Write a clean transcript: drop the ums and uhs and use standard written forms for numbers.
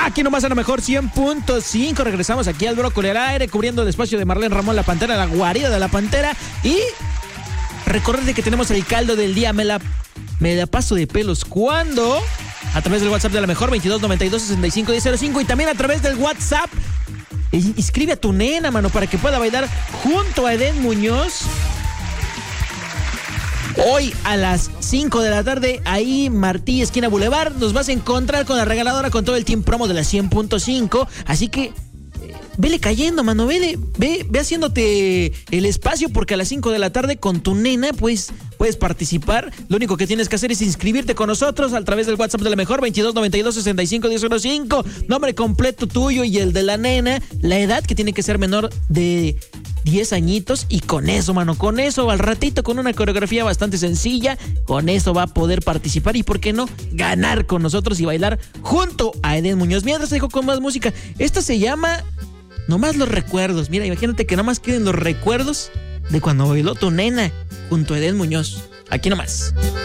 Aquí nomás a lo mejor 100.5. Regresamos aquí al Brócoli al aire, cubriendo el espacio de Marlene Ramón, la Pantera, la guarida de la Pantera. Y recordad que tenemos el caldo del día. Me la paso de pelos. ¿Cuándo? A través del WhatsApp de la mejor, 2292-65-1005. Y también a través del WhatsApp. Inscribe a tu nena, mano, para que pueda bailar junto a Eden Muñoz. Hoy a las 5 de la tarde, ahí Martí, esquina Boulevard, nos vas a encontrar con la regaladora con todo el team promo de la 100.5. Así que vele cayendo, mano, ve haciéndote el espacio, porque a las 5 de la tarde con tu nena, pues, puedes participar. Lo único que tienes que hacer es inscribirte con nosotros a través del WhatsApp de la mejor, 2292-65-1005. Nombre completo tuyo y el de la nena, la edad que tiene que ser menor de 10 añitos, y con eso, mano, con eso, al ratito, con una coreografía bastante sencilla, con eso va a poder participar y, ¿por qué no?, ganar con nosotros y bailar junto a Eden Muñoz. Mientras te dejo con más música. Esta se llama Nomás los recuerdos. Mira, imagínate que nomás queden los recuerdos de cuando bailó tu nena junto a Eden Muñoz. Aquí nomás.